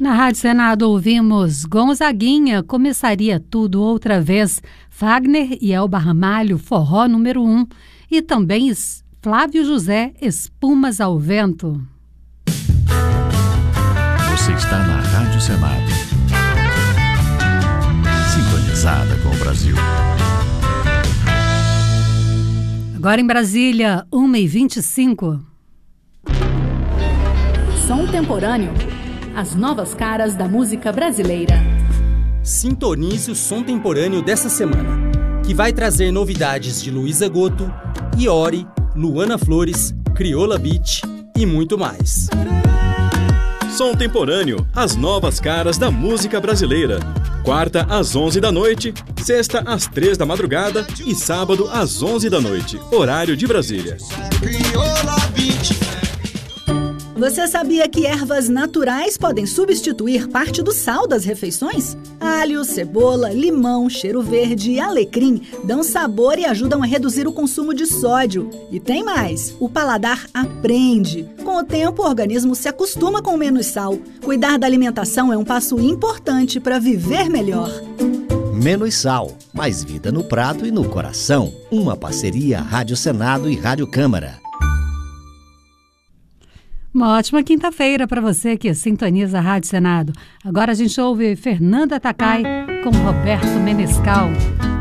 Na Rádio Senado ouvimos Gonzaguinha, Começaria Tudo Outra Vez, Fagner e Elba Ramalho, Forró número 1, e também Flávio José, Espumas ao Vento. Você está na Rádio Senado, sintonizada com o Brasil. Agora em Brasília, 1h25. Som temporâneo. As novas caras da música brasileira. Sintonize o som temporâneo dessa semana, que vai trazer novidades de Luísa Goto, Iori, Luana Flores, Crioula Beat e muito mais. Som temporâneo, as novas caras da música brasileira. Quarta às 11 da noite, sexta às 3 da madrugada e sábado às 11 da noite, horário de Brasília. Você sabia que ervas naturais podem substituir parte do sal das refeições? Alho, cebola, limão, cheiro verde e alecrim dão sabor e ajudam a reduzir o consumo de sódio. E tem mais, o paladar aprende. Com o tempo, o organismo se acostuma com menos sal. Cuidar da alimentação é um passo importante para viver melhor. Menos sal, mais vida no prato e no coração. Uma parceria Rádio Senado e Rádio Câmara. Uma ótima quinta-feira para você que sintoniza a Rádio Senado. Agora a gente ouve Fernanda Takai com Roberto Menescal.